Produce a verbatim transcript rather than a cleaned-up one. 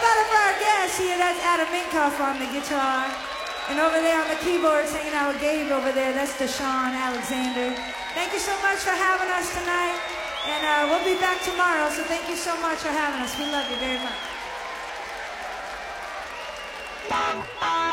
about it for our guest here? That's Adam Minkoff on the guitar. And over there on the keyboards, hanging out with Gabe over there, that's Deshaun Alexander. Thank you so much for having us tonight. And uh, we'll be back tomorrow, so thank you so much for having us. We love you very much.